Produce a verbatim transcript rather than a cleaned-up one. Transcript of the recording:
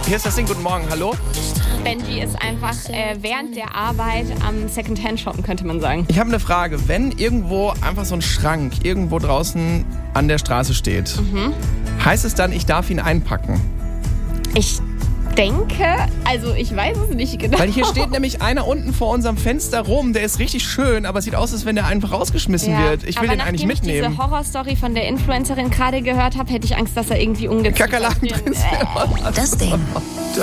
Hier ist das Ding, guten Morgen, hallo. Benji ist einfach äh, während der Arbeit am Secondhand-Shoppen, könnte man sagen. Ich habe eine Frage. Wenn irgendwo einfach so ein Schrank irgendwo draußen an der Straße steht, mhm. heißt es dann, ich darf ihn einpacken? Ich denke, also ich weiß es nicht genau. Weil hier steht nämlich einer unten vor unserem Fenster rum, der ist richtig schön, aber es sieht aus, als wenn der einfach rausgeschmissen ja, wird. Ich will den eigentlich mitnehmen. Wenn ich diese Horrorstory von der Influencerin gerade gehört habe, hätte ich Angst, dass er irgendwie umgezogen wird. Kakerlaken drin sind. Das Ding.